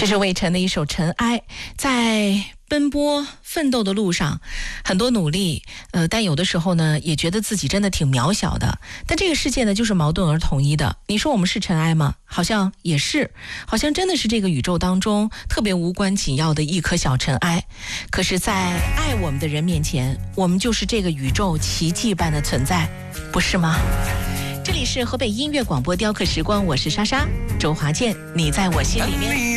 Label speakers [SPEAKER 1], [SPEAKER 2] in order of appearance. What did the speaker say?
[SPEAKER 1] 这是魏晨的一首《尘埃》。在奔波奋斗的路上，很多努力，但有的时候呢，也觉得自己真的挺渺小的。但这个世界呢，就是矛盾而统一的。你说我们是尘埃吗？好像也是，好像真的是这个宇宙当中特别无关紧要的一颗小尘埃。可是，在爱我们的人面前，我们就是这个宇宙奇迹般的存在，不是吗？这里是河北音乐广播雕刻时光，我是莎莎，周华健，你在我心里面。